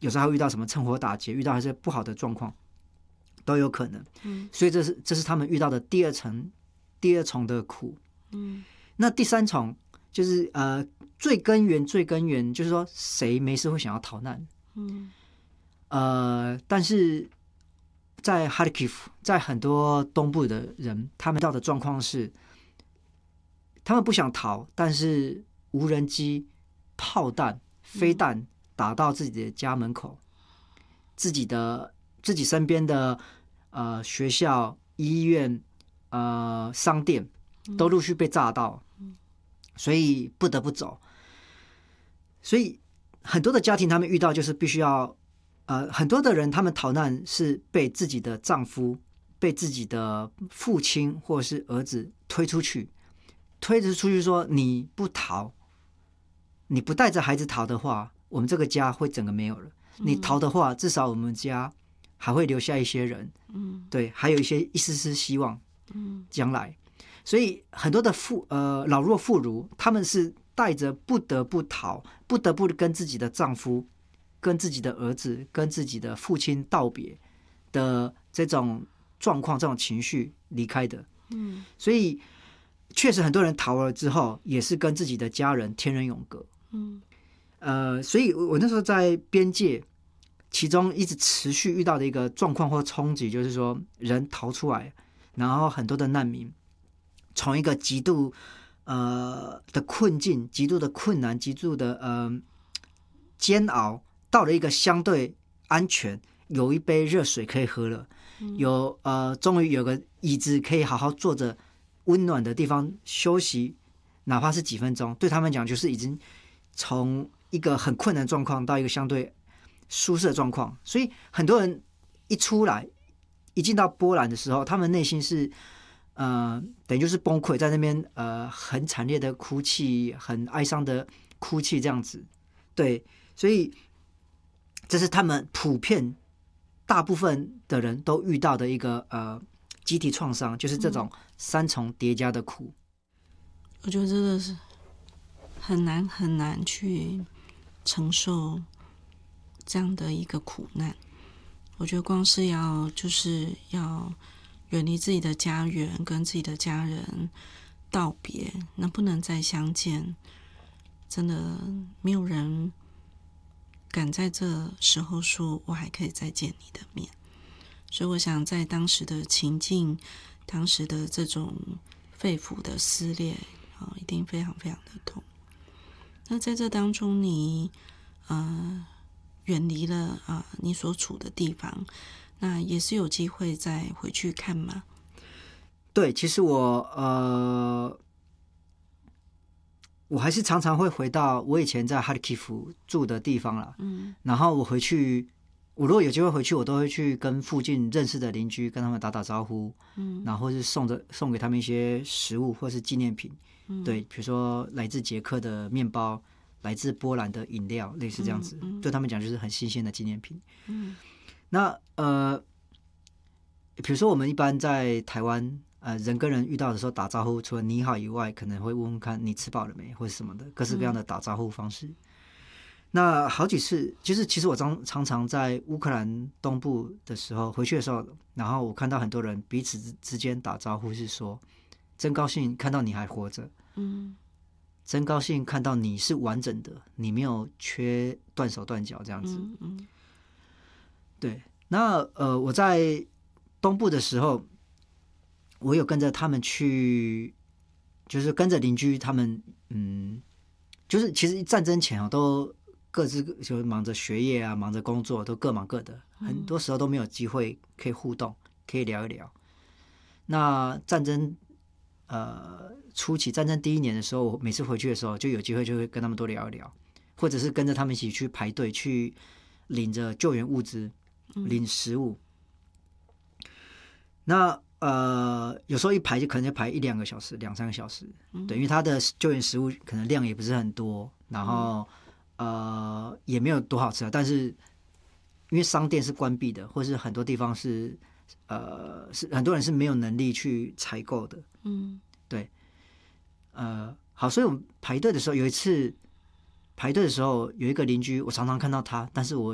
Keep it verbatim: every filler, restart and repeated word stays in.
有时候还会遇到什么趁火打劫，遇到还是不好的状况都有可能。嗯，所以这是这是他们遇到的第二层第二重的苦。嗯，那第三重就是呃最根源最根源就是说谁没事会想要逃难。嗯，呃，但是在哈里基夫，在很多东部的人，他们遇到的状况是，他们不想逃，但是无人机、炮弹、飞弹打到自己的家门口，自己的自己身边的呃学校、医院、呃商店都陆续被炸到，所以不得不走。所以很多的家庭他们遇到就是必须要，呃，很多的人他们逃难是被自己的丈夫、被自己的父亲或者是儿子推出去，推着出去说你不逃，你不带着孩子逃的话，我们这个家会整个没有了。你逃的话，至少我们家还会留下一些人，嗯，对，还有一些一丝丝希望，嗯，将来。所以很多的妇呃老弱妇孺，他们是带着不得不逃，不得不跟自己的丈夫、跟自己的儿子、跟自己的父亲道别的这种状况、这种情绪离开的。嗯，所以确实很多人逃了之后，也是跟自己的家人天人永隔。嗯，呃，所以我那时候在边界，其中一直持续遇到的一个状况或冲击，就是说人逃出来，然后很多的难民从一个极度呃的困境、极度的困难、极度的呃煎熬，到了一个相对安全，有一杯热水可以喝了，有呃终于有个椅子可以好好坐着，温暖的地方休息，哪怕是几分钟，对他们讲就是已经从一个很困难的状况到一个相对舒适的状况。所以很多人一出来，一进到波兰的时候，他们内心是呃等于就是崩溃，在那边呃很惨烈的哭泣，很哀伤的哭泣这样子。对，所以这是他们普遍大部分的人都遇到的一个呃集体创伤，就是这种三重叠加的苦。 我觉得真的是很难很难去承受这样的一个苦难。我觉得光是要就是要远离自己的家园，跟自己的家人道别，能不能再相见，真的没有人敢在这时候说我还可以再见你的面。所以我想在当时的情境，当时的这种肺腑的撕裂、哦、一定非常非常的痛。那在这当中你呃远离了啊、呃、你所处的地方，那也是有机会再回去看吗？ 对，其实我呃我还是常常会回到我以前在哈里基夫住的地方啦。嗯，然后我回去，我如果有机会回去，我都会去跟附近认识的邻居跟他们打打招呼，嗯，然后是送着送给他们一些食物或是纪念品，嗯，对，比如说来自捷克的面包，来自波兰的饮料，类似这样子，嗯嗯，对他们讲就是很新鲜的纪念品。嗯，那呃，比如说我们一般在台湾。呃，人跟人遇到的时候打招呼，除了你好以外，可能会问问看你吃饱了没，或者什么的，各式各样的打招呼方式。嗯、那好几次，就是其实我常常常在乌克兰东部的时候回去的时候，然后我看到很多人彼此之间打招呼是说：“真高兴看到你还活着，嗯，真高兴看到你是完整的，你没有缺断手断脚这样子。嗯”嗯，对。那呃，我在东部的时候。我有跟着他们去，就是跟着邻居他们，嗯，就是其实战争前啊，都各自就忙着学业啊，忙着工作，都各忙各的，很多时候都没有机会可以互动，可以聊一聊。那战争呃初期，战争第一年的时候，我每次回去的时候，就有机会就会跟他们多聊一聊，或者是跟着他们一起去排队，去领着救援物资，领食物。嗯、那呃，有时候一排就可能就排一两个小时、两三个小时，嗯、对，因为它的救援食物可能量也不是很多，然后、嗯、呃也没有多好吃啊。但是因为商店是关闭的，或是很多地方是呃是很多人是没有能力去采购的，嗯，对，呃，好，所以我们排队的时候，有一次排队的时候，有一个邻居，我常常看到他，但是我